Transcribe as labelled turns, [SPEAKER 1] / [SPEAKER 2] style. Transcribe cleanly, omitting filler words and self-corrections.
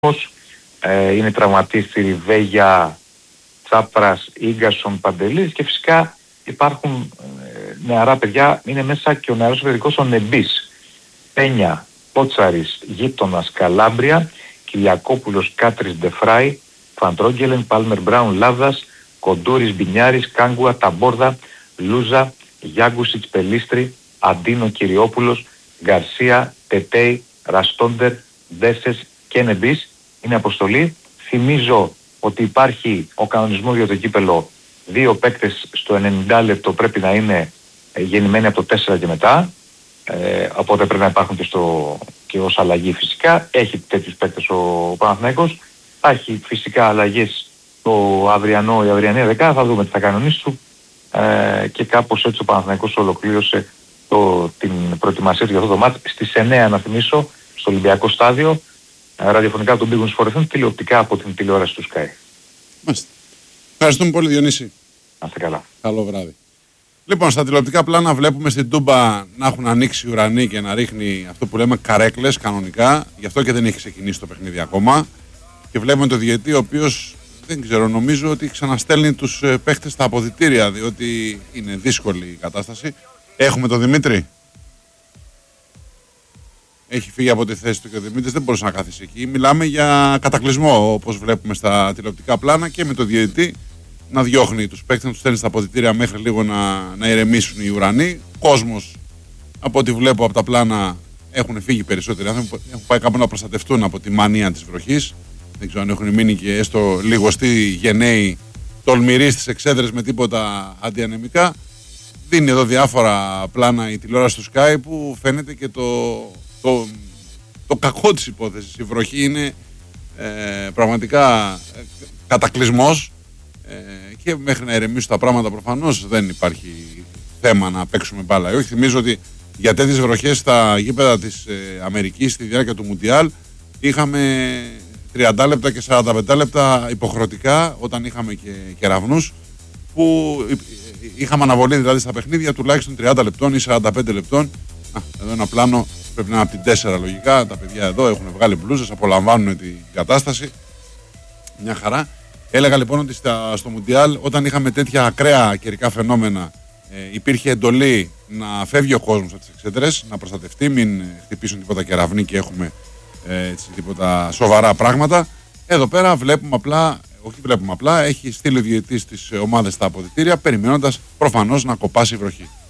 [SPEAKER 1] Είναι τραυματίες στη Ριβέγια, Τσάπρας, Ίγκασον, Παντελής και φυσικά υπάρχουν νεαρά παιδιά. Είναι μέσα και ο νεαρός παιδικός ο Νεμπής, Πένια, Πότσαρης, Γείτονας, Καλάμπρια, Κυριακόπουλος, Κάτρις, Ντεφράι, Φαντρόγγελεν, Πάλμερ Μπράουν, Λάβδας, Κοντούρης, Μπινιάρης, Κάγκουα, Ταμπόρδα, Λούζα, Γιάγκουσιτς, Πελίστρη, Αντίνο, Κυριόπουλος, Γκαρσία, Τετέι, Ραστόντερ, Ντέσες και Νεμπής. Είναι αποστολή. Θυμίζω ότι υπάρχει ο κανονισμός για το κύπελο. 2 παίκτες στο 90 λεπτό πρέπει να είναι γεννημένοι από το 4 και μετά. Οπότε πρέπει να υπάρχουν και ως αλλαγή φυσικά. Έχει τέτοιους παίκτες ο Παναθηναϊκός. Θα έχει φυσικά αλλαγές το αυριανό, η αυριανή δεκάδα. Θα δούμε τι θα κανονίσει του. Και κάπως έτσι ο Παναθηναϊκός ολοκλήρωσε την προετοιμασία του για αυτό το μάτς. Στις 9 να θυμίσω στο Ολυμπιακό Στάδιο. Ραδιοφωνικά τον πήγουν σφορεθούν, τηλεοπτικά από την τηλεόραση του Sky.
[SPEAKER 2] Μάλιστα. Ευχαριστούμε πολύ, Διονύση.
[SPEAKER 1] Να είστε καλά.
[SPEAKER 2] Καλό βράδυ. Λοιπόν, στα τηλεοπτικά πλάνα βλέπουμε στην Τούμπα να έχουν ανοίξει ουρανοί και να ρίχνει αυτό που λέμε καρέκλες κανονικά. Γι' αυτό και δεν έχει ξεκινήσει το παιχνίδι ακόμα. Και βλέπουμε τον διαιτητή, ο οποίος δεν ξέρω, νομίζω ότι ξαναστέλνει τους παίχτες στα αποδυτήρια, διότι είναι δύσκολη η κατάσταση. Έχουμε τον Δημήτρη. Έχει φύγει από τη θέση του και ο Δημήτρης δεν μπορούσε να κάθίσει εκεί. Μιλάμε για κατακλυσμό, όπως βλέπουμε στα τηλεοπτικά πλάνα, και με το διαιτητή να διώχνει τους παίκτες, να τους στέλνει στα αποδυτήρια μέχρι λίγο να ηρεμήσουν οι ουρανοί. Κόσμος, από ό,τι βλέπω από τα πλάνα, έχουν φύγει περισσότεροι άνθρωποι. Έχουν πάει κάπου να προστατευτούν από τη μανία της βροχής. Δεν ξέρω αν έχουν μείνει και έστω λιγοστοί γενναίοι τολμηροί στις εξέδρες με τίποτα αντιανεμικά. Δίνει εδώ διάφορα πλάνα η τηλεόραση του Sky που φαίνεται και το κακό της υπόθεσης. Η βροχή είναι πραγματικά κατακλυσμός και μέχρι να ηρεμήσουν τα πράγματα προφανώς δεν υπάρχει θέμα να παίξουμε μπάλα. Όχι, θυμίζω ότι για τέτοιες βροχές στα γήπεδα της Αμερικής στη διάρκεια του Μουντιάλ είχαμε 30 λεπτά και 45 λεπτά υποχρεωτικά όταν είχαμε και κεραυνούς, που είχαμε αναβολή δηλαδή στα παιχνίδια τουλάχιστον 30 λεπτών ή 45 λεπτών. Εδώ ένα πλάνο πρέπει να είναι από την 4 λογικά. Τα παιδιά εδώ έχουν βγάλει μπλούζες, απολαμβάνουν την κατάσταση. Μια χαρά. Έλεγα λοιπόν ότι στο Μουντιάλ, όταν είχαμε τέτοια ακραία καιρικά φαινόμενα, υπήρχε εντολή να φεύγει ο κόσμος από τις εξέδρες, να προστατευτεί, μην χτυπήσουν τίποτα κεραυνοί και έχουμε τίποτα σοβαρά πράγματα. Εδώ πέρα βλέπουμε απλά, έχει στείλει ο διαιτητής τις ομάδες στα αποδυτήρια, περιμένοντας προφανώς να κοπάσει η βροχή.